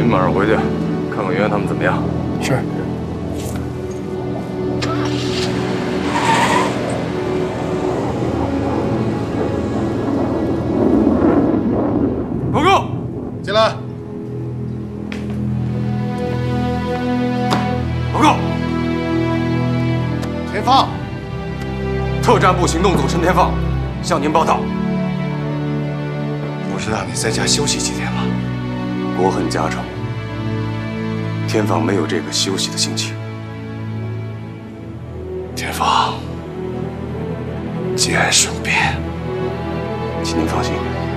您马上回去，看看圆圆他们怎么样。 是。 报告， 进来。 报告， 田放， 特战部行动组陈天放向您报道。 不是让你在家休息几天吗？ 国恨家仇，天放没有这个休息的心情。 田放，节哀顺变。 请您放心，